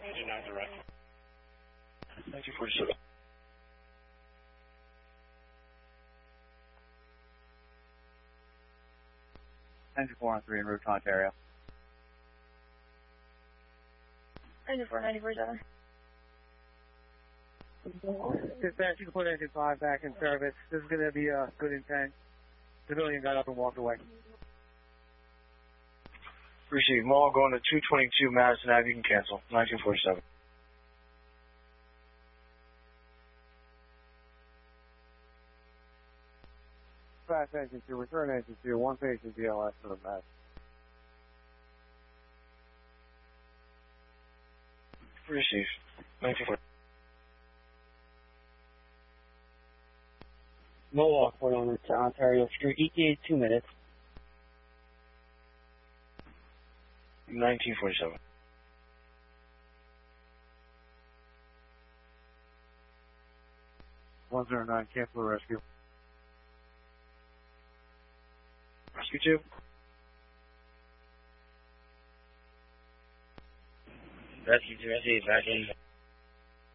Engine 9 direct. 1947. Engine 413 en route to Ontario. Engine 494-7. Dispatch, you can put engine 5 back in service. This is going to be a good intent. Civilian got up and walked away. Receive. Mall going to 222 Madison Ave. You can cancel. 1947. Fast engine 2, return engine 2, one patient BLS for the match. Receive. 1947. Mohawk went on to Ontario Street, ETA 2 minutes. 1947. (109) cancel rescue. Rescue 2. Rescue 2, back in.